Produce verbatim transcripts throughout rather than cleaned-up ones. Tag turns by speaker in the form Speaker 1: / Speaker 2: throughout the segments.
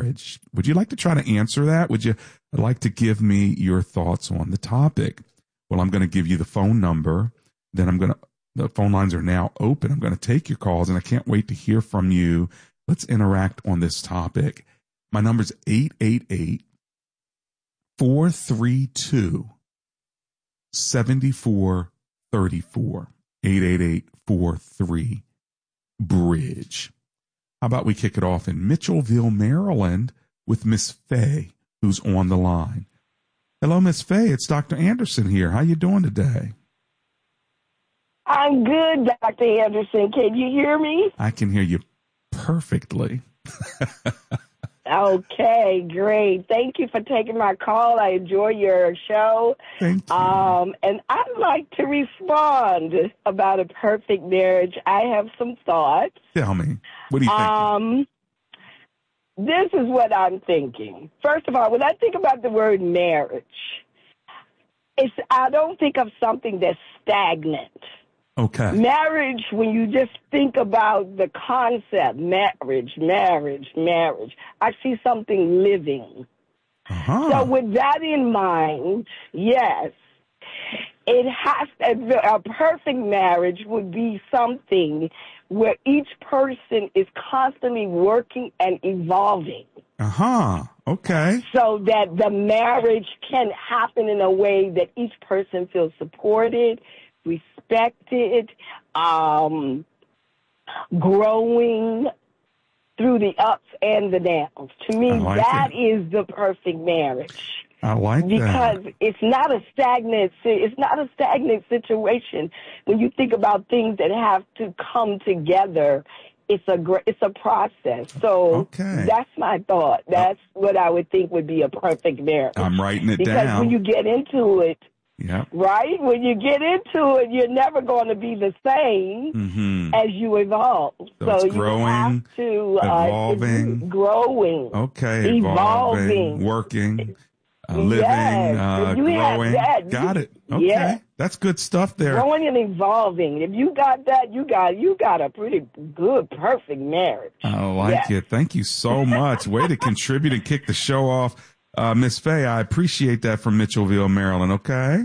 Speaker 1: marriage? Would you like to try to answer that? Would you like to give me your thoughts on the topic? Well, I'm going to give you the phone number. Then I'm going to, the phone lines are now open. I'm going to take your calls, and I can't wait to hear from you. Let's interact on this topic. My number's eight eight eight, four three two, seven four three four. eight eight eight, four three, bridge. How about we kick it off in Mitchellville, Maryland with Miss Faye, who's on the line. Hello, Miss Faye. It's Doctor Anderson here. How you doing today?
Speaker 2: I'm good, Doctor Anderson. Can you hear me?
Speaker 1: I can hear you perfectly.
Speaker 2: Okay, great. Thank you for taking my call. I enjoy your show.
Speaker 1: Thank you.
Speaker 2: Um, and I'd like to respond about a perfect marriage. I have some thoughts.
Speaker 1: Tell me. What do you think?
Speaker 2: Um, this is what I'm thinking. First of all, when I think about the word marriage, it's I don't think of something that's stagnant.
Speaker 1: Okay.
Speaker 2: Marriage, when you just think about the concept, marriage, marriage, marriage, I see something living.
Speaker 1: Uh-huh.
Speaker 2: So with that in mind, yes, it has to, a perfect marriage would be something where each person is constantly working and evolving.
Speaker 1: Uh-huh. Okay.
Speaker 2: So that the marriage can happen in a way that each person feels supported, respected, um, growing through the ups and the downs. To me,
Speaker 1: like
Speaker 2: that
Speaker 1: it.
Speaker 2: is the perfect marriage.
Speaker 1: I like
Speaker 2: because
Speaker 1: that.
Speaker 2: it's not a stagnant it's not a stagnant situation. When you think about things that have to come together, it's a gr- it's a process. So
Speaker 1: okay.
Speaker 2: That's my thought. That's oh. what I would think would be a perfect marriage.
Speaker 1: I'm writing it
Speaker 2: because
Speaker 1: down.
Speaker 2: Because when you get into it,
Speaker 1: yep.
Speaker 2: right? When you get into it, you're never going to be the same
Speaker 1: mm-hmm.
Speaker 2: as you evolve.
Speaker 1: So,
Speaker 2: so
Speaker 1: it's growing,
Speaker 2: you have to
Speaker 1: evolving,
Speaker 2: uh, growing,
Speaker 1: okay,
Speaker 2: evolving,
Speaker 1: evolving, working. Uh, living,
Speaker 2: yes.
Speaker 1: uh,
Speaker 2: you
Speaker 1: growing.
Speaker 2: That,
Speaker 1: got it. Okay.
Speaker 2: Yeah.
Speaker 1: That's good stuff there.
Speaker 2: Growing and evolving. If you got that, you got you got a pretty good, perfect marriage.
Speaker 1: I like
Speaker 2: yeah.
Speaker 1: it. Thank you so much. Way to contribute and kick the show off. Uh, Miss Faye, I appreciate that from Mitchellville, Maryland, okay?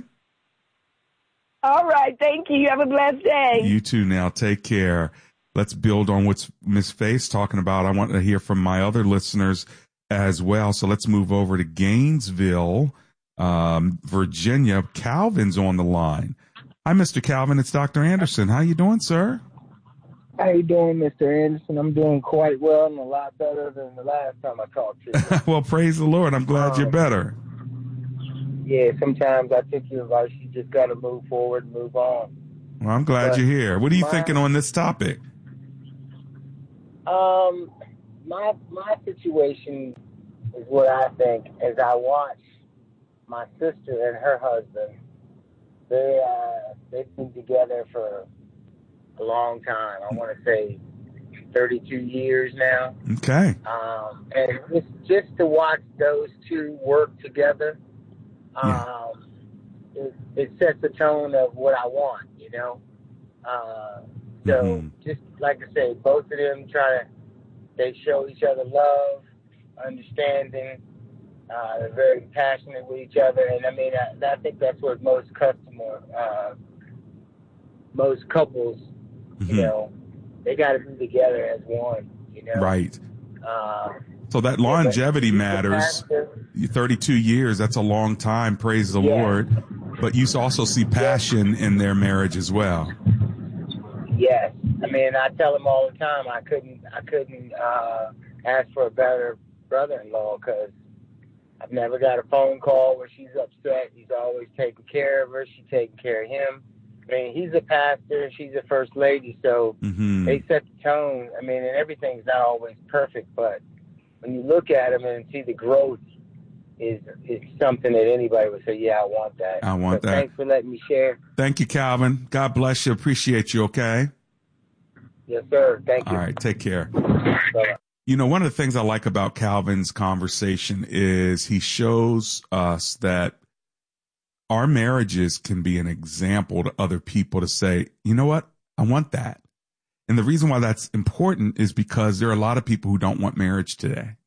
Speaker 2: All right. Thank you. You have a blessed day.
Speaker 1: You too now. Take care. Let's build on what Miss Faye's talking about. I want to hear from my other listeners as well. So let's move over to Gainesville, um, Virginia. Calvin's on the line. Hi, Mister Calvin. It's Doctor Anderson. How you doing, sir?
Speaker 3: How you doing, Mister Anderson? I'm doing quite well and a lot better than the last time I talked to you.
Speaker 1: Well, praise the Lord. I'm glad
Speaker 3: um,
Speaker 1: you're better.
Speaker 3: Yeah, sometimes I think your advice, you just got to move forward and move on.
Speaker 1: Well, I'm glad
Speaker 3: but
Speaker 1: you're here. What are you
Speaker 3: my,
Speaker 1: thinking on this topic?
Speaker 3: Um, my my situation is what I think as I watch my sister and her husband. They uh, they've been together for a long time. I want to say thirty-two years now.
Speaker 1: Okay.
Speaker 3: Um, and just just to watch those two work together, um,
Speaker 1: yeah.
Speaker 3: it, it sets the tone of what I want. You know. Uh, so
Speaker 1: mm-hmm.
Speaker 3: just like I say, both of them try to. They show each other love, understanding. Uh, they're very passionate with each other, and I mean, I, I think that's what most customer, uh, most couples,
Speaker 1: mm-hmm.
Speaker 3: you know, they got to be together as one. You know,
Speaker 1: right?
Speaker 3: Uh,
Speaker 1: so that longevity
Speaker 3: yeah,
Speaker 1: matters. thirty-two years, that's a long time. Praise the
Speaker 3: yeah.
Speaker 1: Lord. But you also see passion yeah. in their marriage as well.
Speaker 3: Yes, I mean, I tell them all the time I couldn't, I couldn't uh, ask for a better brother-in-law because I've never got a phone call where she's upset. He's always taking care of her. She's taking care of him. I mean, he's a pastor. She's a first lady, so
Speaker 1: mm-hmm.
Speaker 3: they set the tone. I mean, and everything's not always perfect, but when you look at them and see the growth, is is something that anybody would say, yeah, I want that.
Speaker 1: I want
Speaker 3: so
Speaker 1: that.
Speaker 3: Thanks for letting me share.
Speaker 1: Thank you, Calvin. God bless you. Appreciate you, okay?
Speaker 3: Yes, sir. Thank you.
Speaker 1: All right. Take care.
Speaker 3: Bye-bye.
Speaker 1: You know, one of the things I like about Calvin's conversation is he shows us that our marriages can be an example to other people to say, you know what? I want that. And the reason why that's important is because there are a lot of people who don't want marriage today.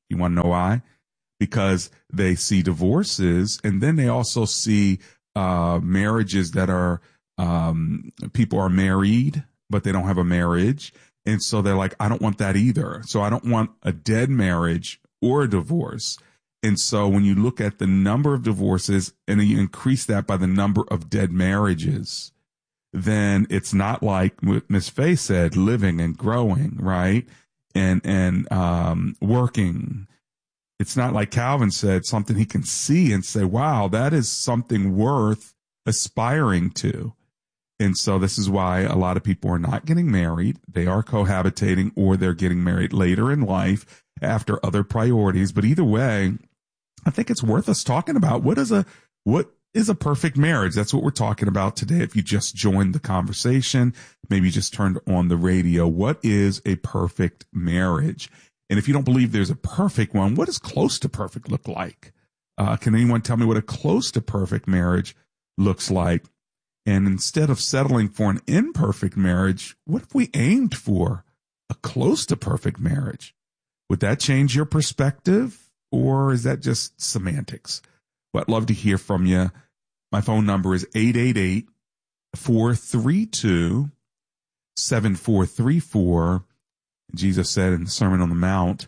Speaker 1: You want to know why? Because they see divorces, and then they also see uh, marriages that are um, people are married, but they don't have a marriage. And so they're like, I don't want that either. So I don't want a dead marriage or a divorce. And so when you look at the number of divorces and then you increase that by the number of dead marriages, then it's not like Miss Faye said, living and growing, right? And, and, um, working. It's not like Calvin said, something he can see and say, wow, that is something worth aspiring to. And so this is why a lot of people are not getting married. They are cohabitating, or they're getting married later in life after other priorities. But either way, I think it's worth us talking about what is a, what is a perfect marriage? That's what we're talking about today. If you just joined the conversation, maybe you just turned on the radio, what is a perfect marriage? And if you don't believe there's a perfect one, what does close to perfect look like? Uh, can anyone tell me what a close to perfect marriage looks like? And instead of settling for an imperfect marriage, what if we aimed for a close to perfect marriage? Would that change your perspective? Or is that just semantics? Well, I'd love to hear from you. My phone number is eight eight eight, four three two, seven four three four. Jesus said in the Sermon on the Mount,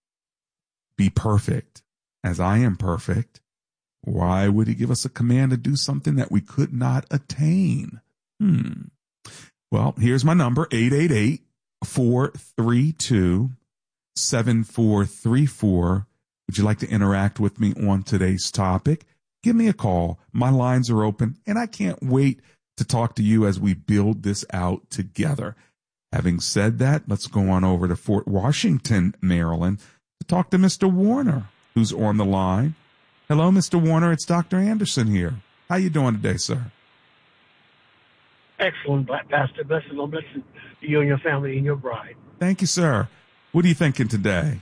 Speaker 1: be perfect as I am perfect. Why would he give us a command to do something that we could not attain? Hmm. Well, here's my number, eight eight eight, four three two, seven four three four. Would you like to interact with me on today's topic? Give me a call. My lines are open, and I can't wait to talk to you as we build this out together. Having said that, let's go on over to Fort Washington, Maryland, to talk to Mister Warner, who's on the line. Hello, Mister Warner. It's Doctor Anderson here. How you doing today, sir?
Speaker 4: Excellent, Pastor. Blessings on blessings to you and your family and your bride.
Speaker 1: Thank you, sir. What are you thinking today?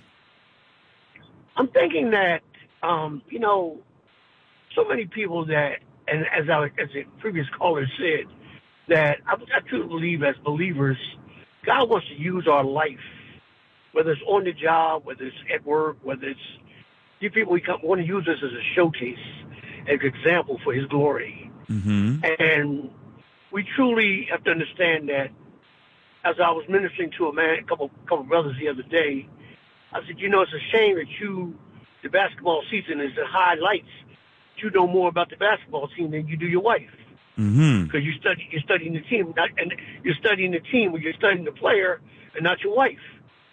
Speaker 4: I'm thinking that, um, you know, so many people that, and as I, as the previous caller said, that I, I truly believe as believers, God wants to use our life, whether it's on the job, whether it's at work, whether it's, you people we come, want to use us as a showcase, as an example for His glory.
Speaker 1: Mm-hmm.
Speaker 4: And we truly have to understand that. As I was ministering to a man, a couple, couple brothers the other day, I said, you know, it's a shame that you, the basketball season is the highlights. You know more about the basketball team than you do your wife.
Speaker 1: Mm-hmm.
Speaker 4: Because you study, you're studying the team, not, and you're studying the team, or you're studying the player, and not your wife.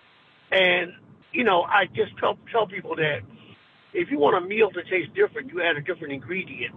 Speaker 4: And you know, I just tell tell people that if you want a meal to taste different, you add a different ingredient.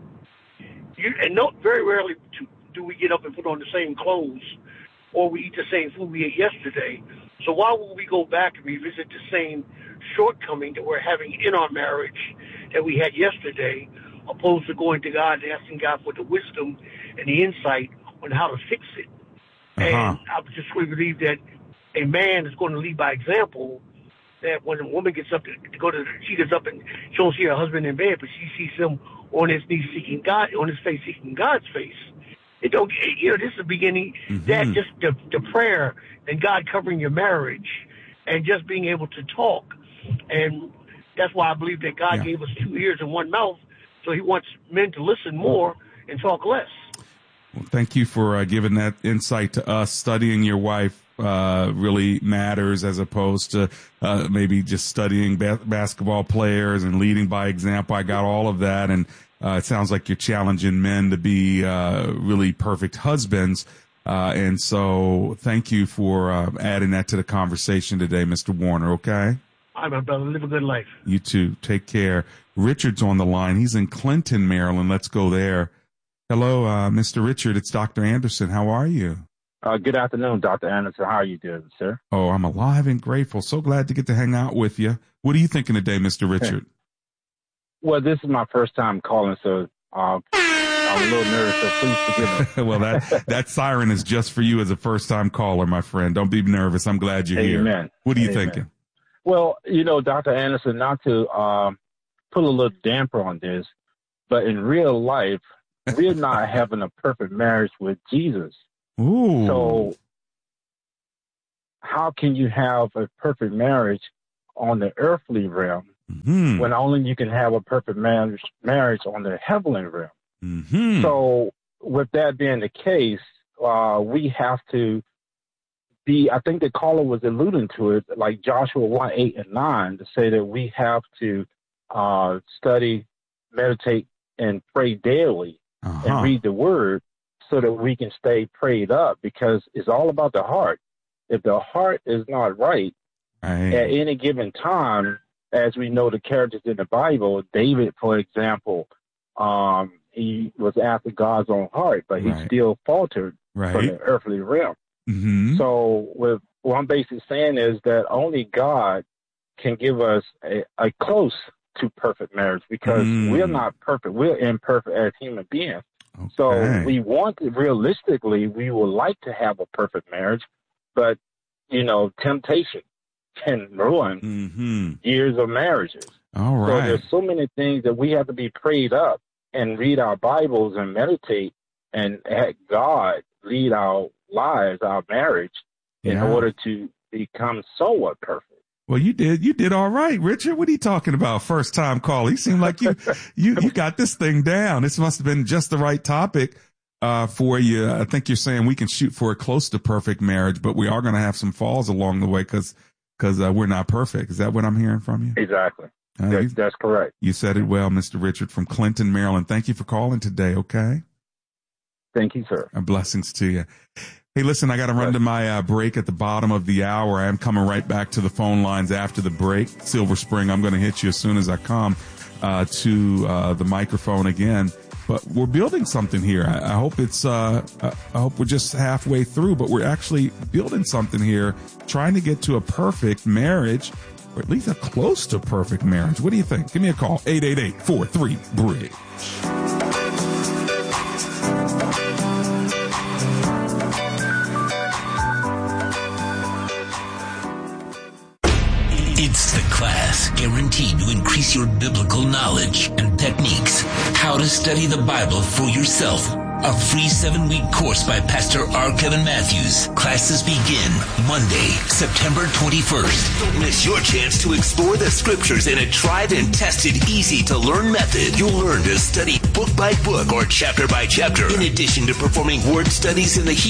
Speaker 4: You, and no, very rarely do, do we get up and put on the same clothes, or we eat the same food we ate yesterday. So why would we go back and revisit the same shortcoming that we're having in our marriage that we had yesterday, opposed to going to God and asking God for the wisdom and the insight on how to fix it?
Speaker 1: Uh-huh.
Speaker 4: And I just really believe that a man is going to lead by example, that when a woman gets up to, to go to, she gets up and she don't see her husband in bed, but she sees him on his knees seeking God, on his face seeking God's face. It don't, you know, this is the beginning, mm-hmm. that just the, the prayer and God covering your marriage and just being able to talk. And that's why I believe that God yeah. gave us two ears and one mouth, so He wants men to listen more and talk less.
Speaker 1: Well, thank you for uh, giving that insight to us. Studying your wife uh, really matters, as opposed to uh, maybe just studying ba- basketball players and leading by example. I got all of that, and Uh, it sounds like you're challenging men to be uh, really perfect husbands. Uh, and so thank you for uh, adding that to the conversation today, Mister Warner, okay?
Speaker 4: All right, my brother. Live a good life.
Speaker 1: You too. Take care. Richard's on the line. He's in Clinton, Maryland. Let's go there. Hello, uh, Mister Richard. It's Doctor Anderson. How are you?
Speaker 5: Uh, good afternoon, Doctor Anderson. How are you doing, sir?
Speaker 1: Oh, I'm alive and grateful. So glad to get to hang out with you. What are you thinking today, Mister Richard?
Speaker 5: Well, this is my first time calling, so uh, I'm a little nervous, so please forgive me.
Speaker 1: Well, that that siren is just for you as a first-time caller, my friend. Don't be nervous. I'm glad you're
Speaker 5: Amen.
Speaker 1: here. What are you
Speaker 5: Amen.
Speaker 1: thinking?
Speaker 5: Well, you know, Doctor Anderson, not to um, put a little damper on this, but in real life, we're not having a perfect marriage with Jesus.
Speaker 1: Ooh.
Speaker 5: So how can you have a perfect marriage on the earthly realm,
Speaker 1: mm-hmm.
Speaker 5: when only you can have a perfect marriage, marriage on the heavenly realm.
Speaker 1: Mm-hmm.
Speaker 5: So with that being the case, uh, we have to be, I think the caller was alluding to it, like Joshua one, eight, and nine, to say that we have to uh, study, meditate, and pray daily
Speaker 1: uh-huh.
Speaker 5: and read the word so that we can stay prayed up, because it's all about the heart. If the heart is not right,
Speaker 1: right.
Speaker 5: at any given time, as we know the characters in the Bible, David, for example, um, he was after God's own heart, but
Speaker 1: right.
Speaker 5: he still faltered
Speaker 1: right.
Speaker 5: from the earthly realm.
Speaker 1: Mm-hmm.
Speaker 5: So with what I'm basically saying is that only God can give us a, a close to perfect marriage, because
Speaker 1: mm.
Speaker 5: we're not perfect. We're imperfect as human beings.
Speaker 1: Okay.
Speaker 5: So we want to, realistically, we would like to have a perfect marriage, but, you know, temptation can ruin
Speaker 1: mm-hmm.
Speaker 5: years of marriages.
Speaker 1: All right.
Speaker 5: So there's so many things that we have to be prayed up and read our Bibles and meditate and have God lead our lives, our marriage, in
Speaker 1: yeah.
Speaker 5: order to become somewhat perfect.
Speaker 1: Well, you did. You did all right, Richard. What are you talking about? First time call. You seem like you, you, you got this thing down. This must have been just the right topic uh, for you. I think you're saying we can shoot for a close to perfect marriage, but we are going to have some falls along the way because because uh, we're not perfect. Is that what I'm hearing from you?
Speaker 5: Exactly.
Speaker 1: Uh,
Speaker 5: that's,
Speaker 1: you,
Speaker 5: that's correct.
Speaker 1: You said it well, Mister Richard from Clinton, Maryland. Thank you for calling today. Okay.
Speaker 5: Thank you, sir.
Speaker 1: Uh, blessings to you. Hey, listen, I got to run to my uh, break at the bottom of the hour. I'm coming right back to the phone lines after the break. Silver Spring, I'm going to hit you as soon as I come uh, to uh, the microphone again. But we're building something here. I, I hope it's, uh, I hope we're just halfway through, but we're actually building something here, trying to get to a perfect marriage, or at least a close to perfect marriage. What do you think? Give me a call, eight eight eight, four three, bridge.
Speaker 6: It's the class guaranteed to increase your biblical knowledge and techniques. How to study the Bible for yourself. A free seven-week course by Pastor R. Kevin Matthews. Classes begin Monday, September twenty-first. Don't miss your chance to explore the scriptures in a tried and tested, easy-to-learn method. You'll learn to study book by book or chapter by chapter, in addition to performing word studies in the Hebrew